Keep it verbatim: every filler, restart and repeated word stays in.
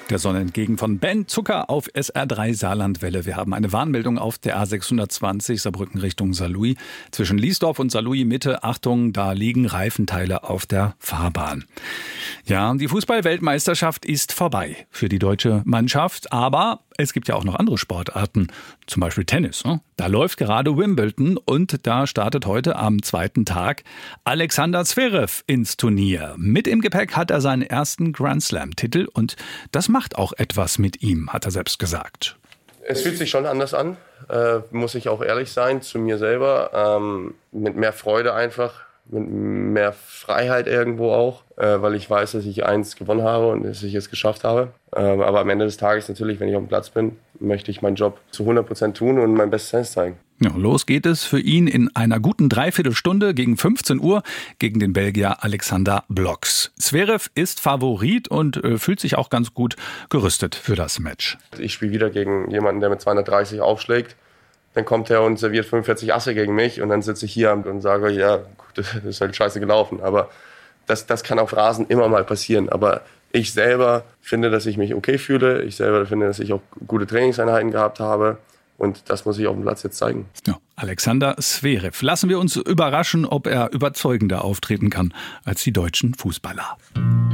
Der Sonne entgegen von Ben Zucker auf S R drei Saarlandwelle. Wir haben eine Warnmeldung auf der A sechshundertzwanzig Saarbrücken Richtung Saarlouis. Zwischen Liesdorf und Saarlouis Mitte, Achtung, da liegen Reifenteile auf der Fahrbahn. Ja, die Fußball-Weltmeisterschaft ist vorbei für die deutsche Mannschaft, aber es gibt ja auch noch andere Sportarten, zum Beispiel Tennis. Da läuft gerade Wimbledon und da startet heute am zweiten Tag Alexander Zverev ins Turnier. Mit im Gepäck hat er seinen ersten Grand Slam-Titel und das macht auch etwas mit ihm, hat er selbst gesagt. Es fühlt sich schon anders an, äh, muss ich auch ehrlich sein, zu mir selber. Ähm, mit mehr Freude einfach, mit mehr Freiheit irgendwo auch, äh, weil ich weiß, dass ich eins gewonnen habe und dass ich es geschafft habe. Ähm, aber am Ende des Tages natürlich, wenn ich auf dem Platz bin, möchte ich meinen Job zu hundert Prozent tun und mein Bestes zeigen. Ja, los geht es für ihn in einer guten Dreiviertelstunde gegen fünfzehn Uhr gegen den Belgier Alexander Blocks. Zverev ist Favorit und äh, fühlt sich auch ganz gut gerüstet für das Match. Ich spiele wieder gegen jemanden, der mit zweihundertdreißig aufschlägt. Dann kommt er und serviert fünfundvierzig Asse gegen mich und dann sitze ich hier und sage, ja, das ist halt scheiße gelaufen. Aber das, das kann auf Rasen immer mal passieren. Aber ich selber finde, dass ich mich okay fühle. Ich selber finde, dass ich auch gute Trainingseinheiten gehabt habe. Und das muss ich auf dem Platz jetzt zeigen. Ja, Alexander Zverev. Lassen wir uns überraschen, ob er überzeugender auftreten kann als die deutschen Fußballer.